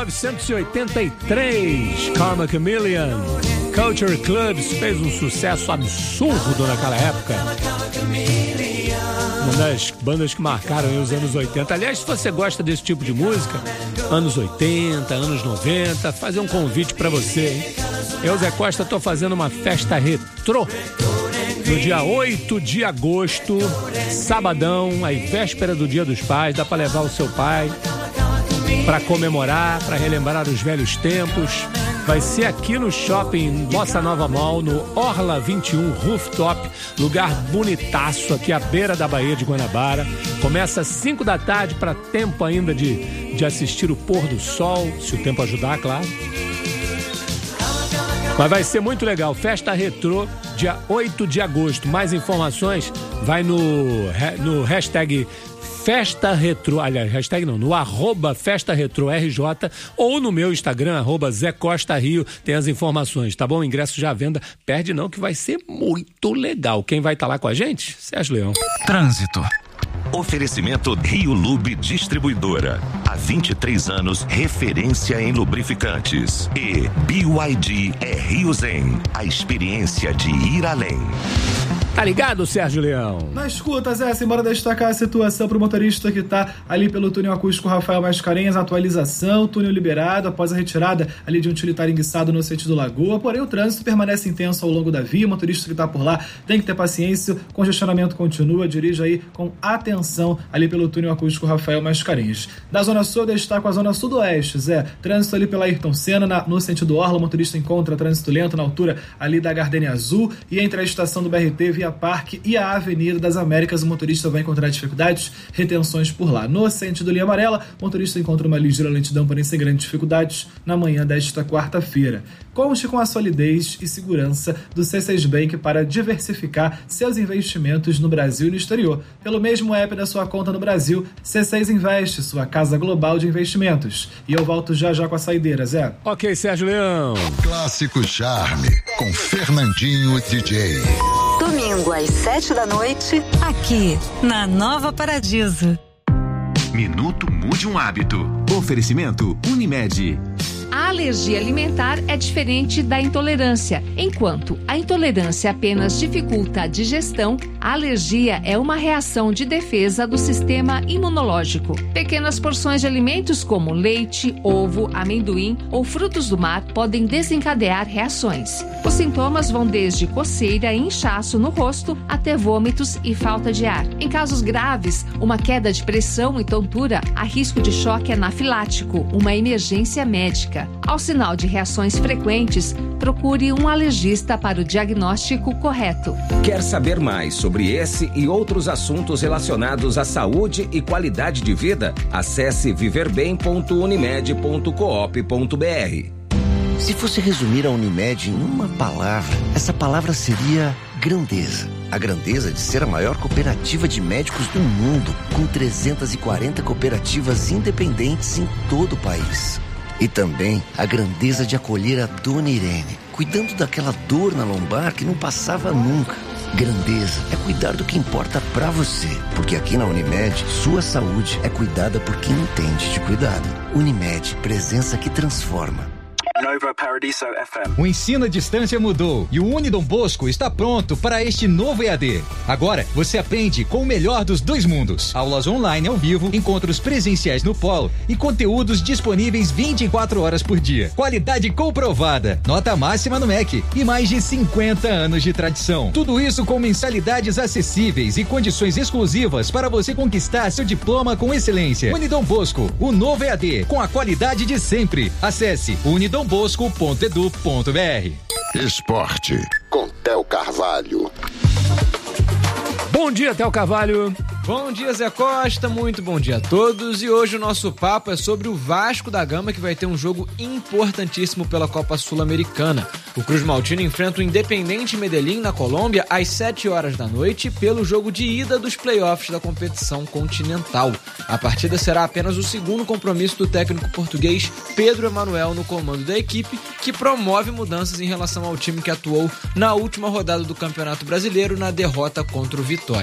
1983, Karma Chameleon, Culture Clubs fez um sucesso absurdo naquela época. Uma das bandas que marcaram os anos 80. Aliás, se você gosta desse tipo de música, anos 80, anos 90, fazer um convite pra você, hein? Eu, Zé Costa, tô fazendo uma festa retrô no dia 8 de agosto, sabadão, aí véspera do Dia dos Pais. Dá pra levar o seu pai pra comemorar, pra relembrar os velhos tempos. Vai ser aqui no shopping Bossa Nova Mall, no Orla 21 Rooftop, lugar bonitaço aqui à beira da Baía de Guanabara. Começa às 5 da tarde para tempo ainda de assistir o pôr do sol, se o tempo ajudar, claro. Mas vai ser muito legal, festa retrô, dia 8 de agosto. Mais informações, vai no hashtag Festa Retro, aliás, hashtag não, no @FestaRetroRJ ou no meu Instagram, @Zé Costa Rio, tem as informações, tá bom? Ingresso já à venda, perde não, que vai ser muito legal. Quem vai estar lá com a gente? Sérgio Leão. Trânsito. Oferecimento Rio Lube Distribuidora. Há 23 anos, referência em lubrificantes. E BYD é Rio Zen, a experiência de ir além. Tá ligado, Sérgio Leão? Na escuta, Zé, simbora destacar a situação pro motorista que tá ali pelo túnel acústico Rafael Mascarenhas, atualização, túnel liberado após a retirada ali de um utilitário enguiçado no sentido Lagoa, porém o trânsito permanece intenso ao longo da via, o motorista que tá por lá tem que ter paciência, congestionamento continua, dirija aí com atenção ali pelo túnel acústico Rafael Mascarenhas. Da Zona Sul, destaco a Zona Sudoeste, Zé, trânsito ali pela Ayrton Senna, no sentido Orla, o motorista encontra trânsito lento na altura ali da Gardenia Azul e entre a estação do BRT via Parque e a Avenida das Américas, o motorista vai encontrar dificuldades, retenções por lá. No sentido linha amarela, o motorista encontra uma ligeira lentidão, porém sem grandes dificuldades, na manhã desta quarta-feira. Conte com a solidez e segurança do C6 Bank para diversificar seus investimentos no Brasil e no exterior. Pelo mesmo app da sua conta no Brasil, C6 Investe, sua casa global de investimentos. E eu volto já com a saideira, Zé. Ok, Sérgio Leão. Clássico Charme, com Fernandinho DJ. Domingo às 7 da noite, aqui na Nova Paradiso. Minuto Mude um Hábito. Oferecimento Unimed. A alergia alimentar é diferente da intolerância. Enquanto a intolerância apenas dificulta a digestão, a alergia é uma reação de defesa do sistema imunológico. Pequenas porções de alimentos como leite, ovo, amendoim ou frutos do mar podem desencadear reações. Os sintomas vão desde coceira e inchaço no rosto até vômitos e falta de ar. Em casos graves, uma queda de pressão e tontura, há risco de choque anafilático, uma emergência médica. Ao sinal de reações frequentes, procure um alergista para o diagnóstico correto. Quer saber mais sobre esse e outros assuntos relacionados à saúde e qualidade de vida? Acesse viverbem.unimed.coop.br. Se fosse resumir a Unimed em uma palavra, essa palavra seria grandeza. A grandeza de ser a maior cooperativa de médicos do mundo, com 340 cooperativas independentes em todo o país. E também a grandeza de acolher a Dona Irene, cuidando daquela dor na lombar que não passava nunca. Grandeza é cuidar do que importa pra você, porque aqui na Unimed, sua saúde é cuidada por quem entende de cuidado. Unimed, presença que transforma. Nova Paradiso FM. O ensino à distância mudou e o Unidom Bosco está pronto para este novo EAD. Agora você aprende com o melhor dos dois mundos. Aulas online ao vivo, encontros presenciais no polo e conteúdos disponíveis 24 horas por dia. Qualidade comprovada, nota máxima no MEC e mais de 50 anos de tradição. Tudo isso com mensalidades acessíveis e condições exclusivas para você conquistar seu diploma com excelência. Unidom Bosco, o novo EAD, com a qualidade de sempre. Acesse unidombosco.edu.br. Esporte, com Theo Carvalho. Bom dia, Theo Carvalho. Bom dia, Zé Costa, muito bom dia a todos. E hoje o nosso papo é sobre o Vasco da Gama, que vai ter um jogo importantíssimo pela Copa Sul-Americana. O Cruz Maltino enfrenta o Independiente Medellín na Colômbia às 7 horas da noite pelo jogo de ida dos playoffs da competição continental. A partida será apenas o segundo compromisso do técnico português Pedro Emanuel no comando da equipe, que promove mudanças em relação ao time que atuou na última rodada do Campeonato Brasileiro na derrota contra o Vitória.